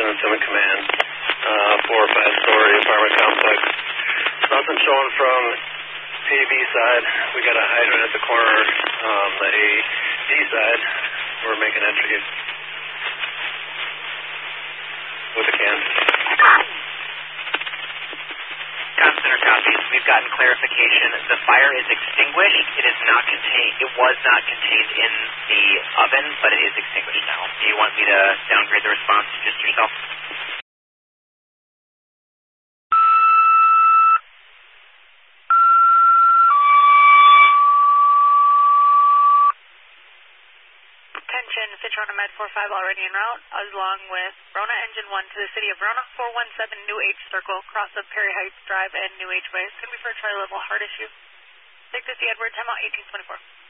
Lieutenant Summit Command, 4 or 5 story apartment complex. Nothing showing from AB side. We got a hydrant at the corner. The AD side, we're making entry with a can. Comm Center copies. We've gotten clarification. The fire is extinguished. It is not contained. It was not contained in the oven, but it is extinguished now. Do you want me to downgrade the response to just yourself? Attention, Citrona Med 45 already en route, along with Rona Engine 1 to the city of Rona, 417 New H Circle, cross of Perry Heights Drive and New H Way. It's going to be for a tri-level heart issue. Take this, Edward, timeout 1824.